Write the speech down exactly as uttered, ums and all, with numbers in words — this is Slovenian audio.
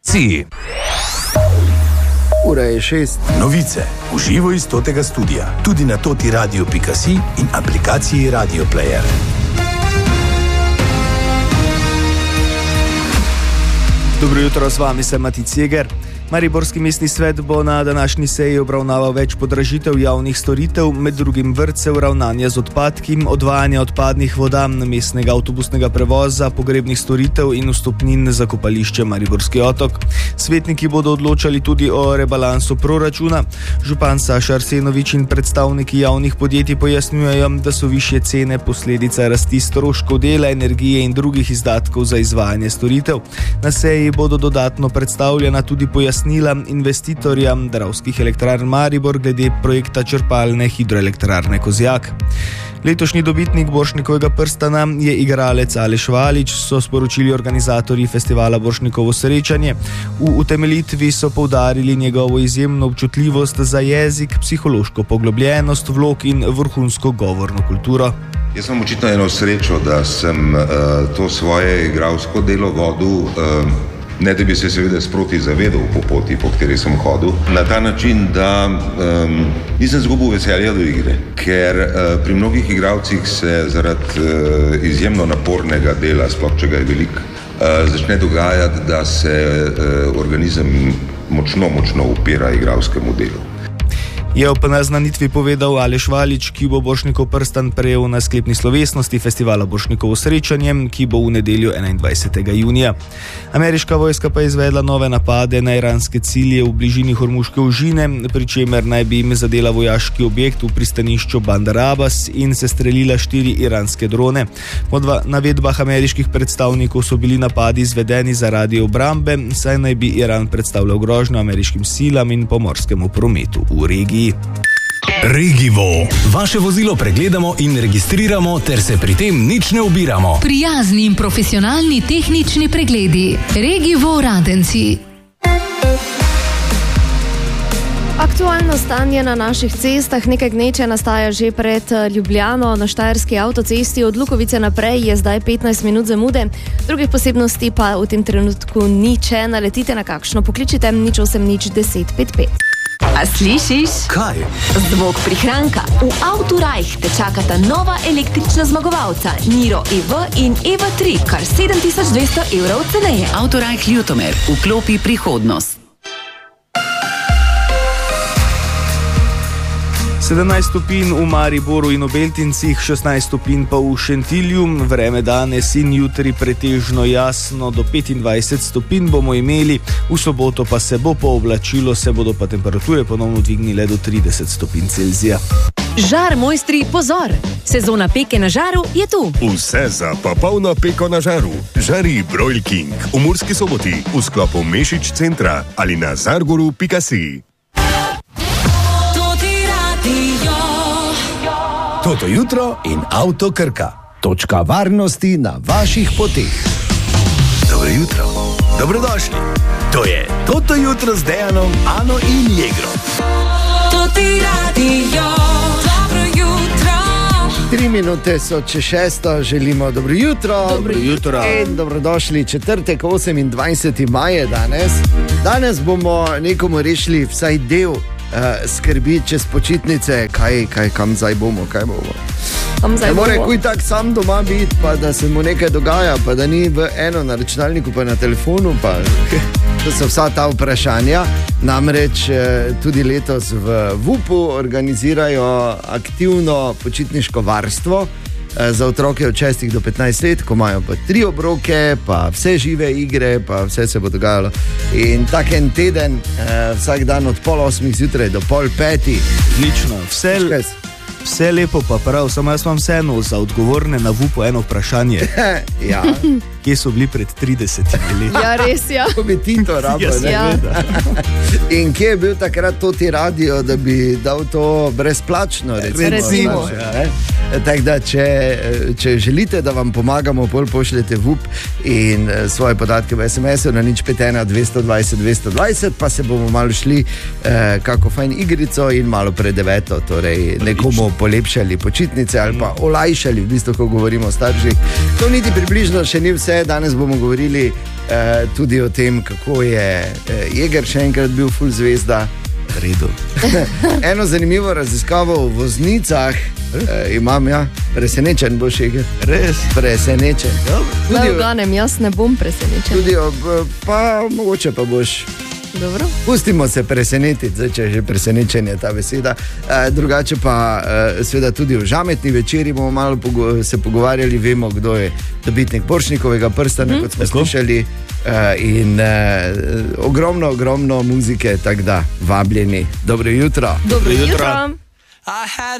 Si. Ura je šest. Novice v živo iz totega studia, tudi na toti radio pika si in aplikaciji Radio Player. Dobro jutro, z vami sem Matic Jeger. Mariborski mestni svet bo na današnji seji obravnaval več podražitev javnih storitev, med drugim vrtcev, ravnanja z odpadki, odvajanja odpadnih voda, mestnega avtobusnega prevoza, pogrebnih storitev in vstopnin za kopališče Mariborski otok. Svetniki bodo odločali tudi o rebalansu proračuna. Župan Saša Arsenovič in predstavniki javnih podjetij pojasnjujejo, da so višje cene posledica rasti stroškov dela, energije in drugih izdatkov za izvajanje storitev. Na seji bodo dodatno predstavljena tudi pojasnila investitorja Dravskih elektrarn Maribor glede projekta črpalne hidroelektrarne Kozjak. Letošnji dobitnik Borštnikovega prstana je igralec Aleš Valič, so sporočili organizatorji festivala Borštnikovo srečanje. V utemeljitvi so poudarili njegovo izjemno občutljivost za jezik, psihološko poglobljenost vlog in vrhunsko govorno kulturo. Jaz sem očitno eno srečo, da sem uh, to svoje igralsko delo vodil, uh, ne da bi se seveda sproti zavedal po poti, po kateri sem hodil, na ta način, da um, nisem zgubil veselja do igre, ker uh, pri mnogih igralcih se zaradi uh, izjemno napornega dela, sploh če ga je veliko, uh, začne dogajati, da se uh, organizem močno, močno upira igralskemu delu. Je ob naznanitvi povedal Aleš Valič, ki bo Borštnikov prstan prejel na sklepni slovesnosti festivala Borštnikovo srečanje, ki bo v nedeljo enaindvajsetega junija. Ameriška vojska pa je izvedla nove napade na iranske cilje v bližini Hormuške ožine, pri čemer naj bi jim zadela vojaški objekt v pristanišču Bandar Abbas in se strelila štiri iranske drone. Po navedbah ameriških predstavnikov so bili napadi izvedeni zaradi obrambe, saj naj bi Iran predstavljal grožnjo ameriškim silam in pomorskemu prometu v regiji. Regivo. Vaše vozilo pregledamo in registriramo, ter se pri tem nič ne ubiramo. Prijazni in profesionalni tehnični pregledi. Regivo Radenci. Aktualno stanje na naših cestah nekaj gneče nastaja že pred Ljubljano. Na štajerski avtocesti od Lukovice naprej je zdaj petnajst minut zamude. Drugih posebnosti pa v tem trenutku ni, če naletite na kakšno, pokličite nič osem nič deset pet pet. A slišiš? Kaj? Zvok prihranka. V Autorajh te čakata nova električna zmagovalca Niro E V in E V tri, kar sedem tisoč dvesto evrov ceneje. Autorajh Ljutomer, vklopi prihodnost. sedemnajst stopinj v Mariboru in v Beltincih, šestnajst stopinj pa v Šentilju. Vreme danes in jutri pretežno jasno, do petindvajset stopinj bomo imeli, v soboto pa se bo pooblačilo, se bodo pa temperature ponovno dvignile do trideset stopinj Celzija. Žar mojstri, pozor! Sezona peke na žaru je tu. Vse za popolno peko na žaru. Žari Broil King v Murski Soboti, v sklopu Mešič centra ali na zargoru pika si. Toto jutro in Avto Krka. Točka varnosti na vaših poteh. Dobro jutro. Dobrodošli. To je Toto jutro z Dejanom, Ano in Jegro. Toti radio. Dobro jutro. Tri minute so čez šesto, želimo dobro jutro. Dobro jutro. In dobrodošli, četrtek, osemindvajseti maj je danes. Danes bomo nekomu rešili vsaj del Uh, skrbi čez počitnice, kaj, kaj, kam zdaj bomo, kaj bomo. Ne more kuj tak sam doma biti, pa da se mu nekaj dogaja, pa da ni v eno na računalniku, pa na telefonu, pa to so vsa ta vprašanja. Namreč tudi letos v V U P-u organizirajo aktivno počitniško varstvo za otroke od šestih do petnajst let, ko imajo pa tri obroke, pa vse žive igre, pa vse se bo dogajalo. In tak en teden, eh, vsak dan od pol osmih zjutraj do pol petih. Odlično, vse, vse lepo pa prav, samo jaz imam vseeno za odgovorne na V U P-u eno vprašanje. Ja. Kje so bili pred tridesetimi leti? Ja, res, ja. Ko bi ti to rabil, ne? Ja. In kje je bil takrat Toti radio, da bi dal to brezplačno, recimo? Recimo. Ja. Tako da, če, če želite, da vam pomagamo, pol pošljete V U P in svoje podatke v es em esu na nič pet ena dvesto dvajset dvesto dvajset, pa se bomo malo šli eh, kako fajn igrico in malo pred deveto, torej nekomu polepšali počitnice ali pa olajšali, v bistvu, ko govorimo o starših. To niti približno še ni vse, vse. Danes bomo govorili uh, tudi o tem, kako je uh, Jeger še enkrat bil full zvezda. Redu. Eno zanimivo raziskavo o voznicah uh, imam, ja, presenečen boš, Jeger. Res? Presenečen. Tudi v ganem, jaz ne bom presenečen. Tudi, ob, pa mogoče pa boš. Dobro. Pustimo se presenetiti, zdaj, če je že presenečenje ta beseda. E, drugače pa e, seveda tudi v žametni večeri bomo malo pogo se pogovarjali, vemo, kdo je dobitnik Borštnikovega prstana, mm. kot smo Tako. slišali. E, in e, ogromno, ogromno muzike, tako da vabljeni. Dobro jutro. Dobro jutro.